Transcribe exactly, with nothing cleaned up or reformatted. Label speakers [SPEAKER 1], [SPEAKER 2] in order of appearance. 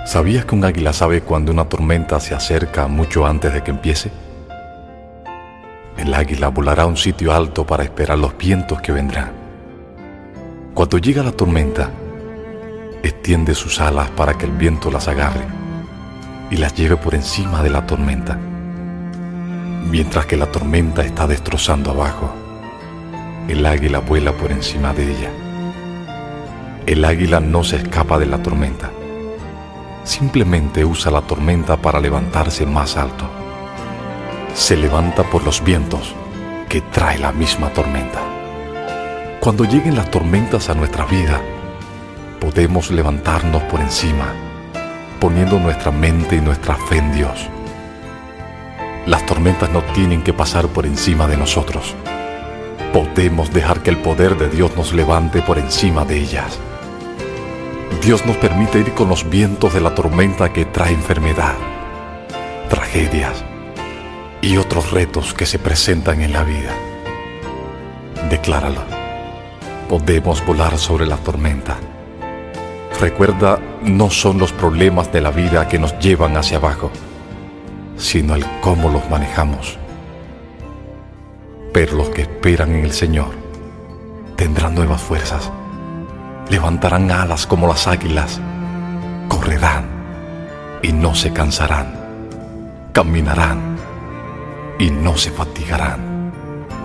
[SPEAKER 1] ¿Sabías que un águila sabe cuando una tormenta se acerca mucho antes de que empiece? El águila volará a un sitio alto para esperar los vientos que vendrán. Cuando llega la tormenta, extiende sus alas para que el viento las agarre y las lleve por encima de la tormenta. Mientras que la tormenta está destrozando abajo, el águila vuela por encima de ella. El águila no se escapa de la tormenta, simplemente usa la tormenta para levantarse más alto. Se levanta por los vientos que trae la misma tormenta. Cuando lleguen las tormentas a nuestra vida, podemos levantarnos por encima, poniendo nuestra mente y nuestra fe en Dios. Las tormentas no tienen que pasar por encima de nosotros. Podemos dejar que el poder de Dios nos levante por encima de ellas. Dios nos permite ir con los vientos de la tormenta que trae enfermedad, tragedias y otros retos que se presentan en la vida. Decláralo. Podemos volar sobre la tormenta. Recuerda, no son los problemas de la vida que nos llevan hacia abajo, sino el cómo los manejamos. Pero los que esperan en el Señor tendrán nuevas fuerzas, levantarán alas como las águilas, correrán y no se cansarán, caminarán y no se fatigarán.